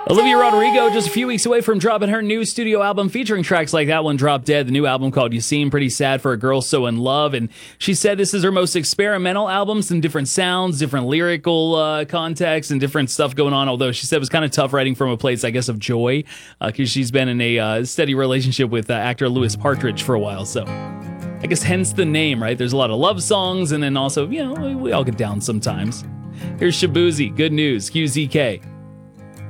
Olivia Rodrigo just a few weeks away from dropping her new studio album featuring tracks like that one, Drop Dead. The new album called You Seem Pretty Sad for a Girl So in Love. And she said this is her most experimental album, some different sounds, different lyrical context, and different stuff going on. Although she said it was kind of tough writing from a place, I guess, of joy, because she's been in a steady relationship with actor Louis Partridge for a while. So I guess hence the name, right? There's a lot of love songs, and then also, we all get down sometimes. Here's Shabuzi. Good news. QZK.